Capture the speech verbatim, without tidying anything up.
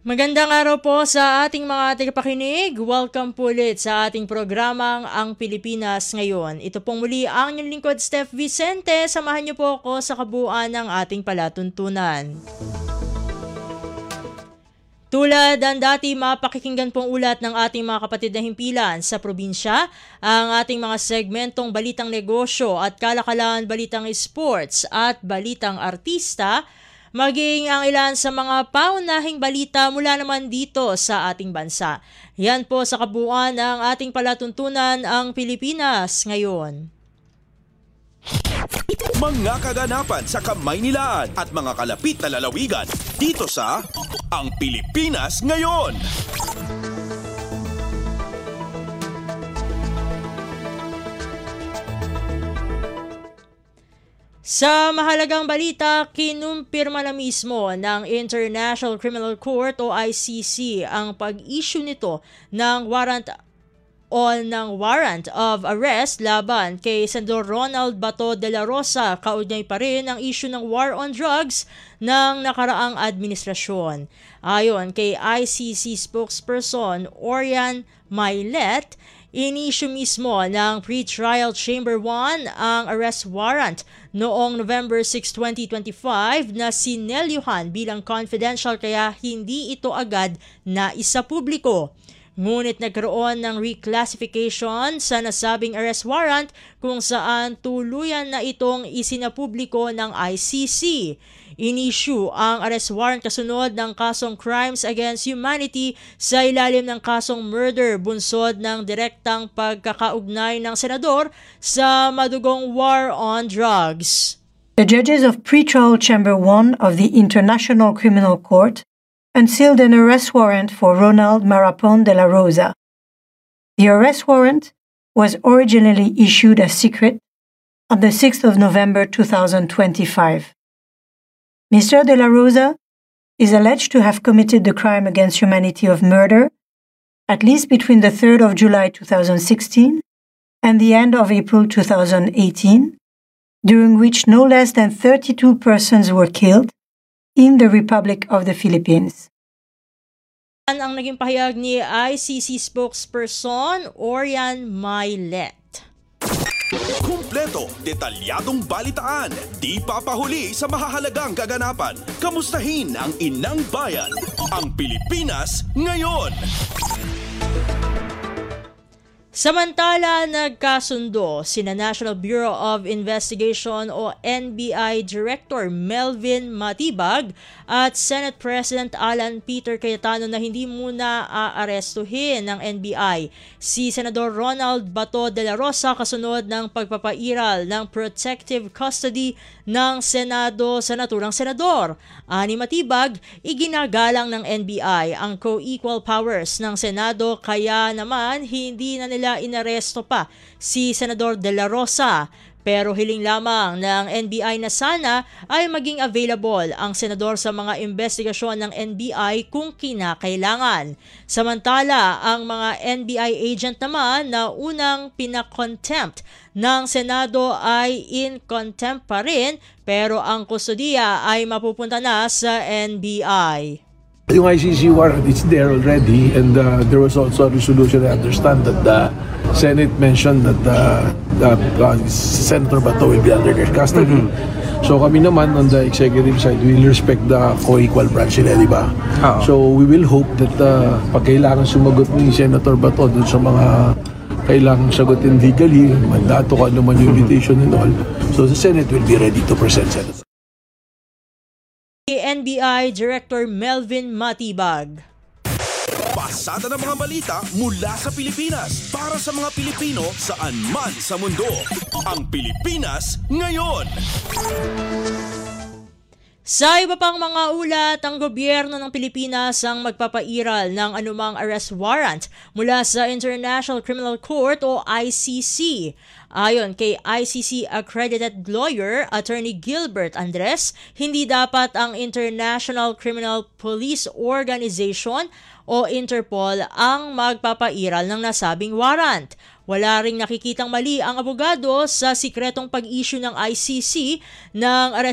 Magandang araw po sa ating mga tagapakinig. Welcome po ulit sa ating programang Ang Pilipinas Ngayon. Ito pong muli ang inyong lingkod, Steph Vicente. Samahan niyo po ako sa kabuuan ng ating palatuntunan. Tulad ng dati, mapakikinggan pong ulat ng ating mga kapatid na himpilan sa probinsya, ang ating mga segmentong balitang negosyo at kalakalan, balitang sports at balitang artista, maging ang ilan sa mga paunahing balita mula naman dito sa ating bansa. Yan po sa kabuuan ng ating palatuntunan, Ang Pilipinas Ngayon. Mga kaganapan sa Kamaynilaan at mga kalapit na lalawigan dito sa Ang Pilipinas Ngayon. Sa mahalagang balita, kinumpirma na mismo ng International Criminal Court o I C C ang pag-issue nito ng warrant o ng warrant of arrest laban kay Senador Ronald Bato de la Rosa, kaugnay pa rin ang issue ng war on drugs ng nakaraang administrasyon. Ayon kay I C C spokesperson Orian Mailet, in-issue mismo ng Pre-Trial Chamber one ang arrest warrant noong November sixth, twenty twenty-five na sinelyuhan bilang confidential kaya hindi ito agad na isapubliko. Ngunit nagkaroon ng reclassification sa nasabing arrest warrant kung saan tuluyan na itong isinapubliko ng I C C. In-issue ang arrest warrant kasunod ng kasong Crimes Against Humanity sa ilalim ng kasong murder bunsod ng direktang pagkakaugnay ng senador sa madugong war on drugs. The judges of Pre-Trial Chamber one of the International Criminal Court unsealed an arrest warrant for Ronald Marapon de la Rosa. The arrest warrant was originally issued as secret on the sixth of November twenty twenty-five. Mister de la Rosa is alleged to have committed the crime against humanity of murder at least between the third of July twenty sixteen and the end of April twenty eighteen, during which no less than thirty-two persons were killed in the Republic of the Philippines. Ang naging pahayag ni I C C spokesperson Orian Mailet. Kumpleto, detalyadong balitaan, di papahuli sa mahahalagang kaganapan. Kamustahin ang inang bayan, Ang Pilipinas Ngayon. Samantala, nagkasundo sina National Bureau of Investigation o N B I Director Melvin Matibag at Senate President Alan Peter Cayetano na hindi muna aarestuhin ng N B I si Senador Ronald Bato de la Rosa kasunod ng pagpapairal ng protective custody ng Senado sa naturang senador. Ani Matibag, iginagalang ng N B I ang co-equal powers ng Senado kaya naman hindi na nila inaresto pa si Senador de la Rosa. Pero hiling lamang ng N B I na sana ay maging available ang senador sa mga investigasyon ng N B I kung kinakailangan. Samantala, ang mga N B I agent naman na unang pinakontempt ng Senado ay in contempt pa rin, pero ang kustodiya ay mapupunta na sa N B I. Yung I C C warrant, it's there already, and uh, there was also a resolution. I understand that the Senate mentioned that uh, the, uh, Senator Bato will be under their custody. Mm-hmm. So kami naman on the executive side, we will respect the co-equal branch nila, di ba? Uh-oh. So we will hope that uh, pag kailangan sumagot ni Senator Bato dun sa mga kailangang sagutin legally, mandato ka naman yung invitation and all, so the Senate will be ready to present Senator. N B I Director Melvin Matibag. Pasada ng mga balita mula sa Pilipinas para sa mga Pilipino saan man sa mundo. Ang Pilipinas Ngayon. Sa iba pang mga ulat, ang gobyerno ng Pilipinas ang magpapairal ng anumang arrest warrant mula sa International Criminal Court o I C C. Ayon kay I C C accredited lawyer Attorney Gilbert Andres, hindi dapat ang International Criminal Police Organization o Interpol ang magpapairal ng nasabing warrant. Wala ring nakikitang mali ang abogado sa sikretong pag-issue ng I C C ng arrest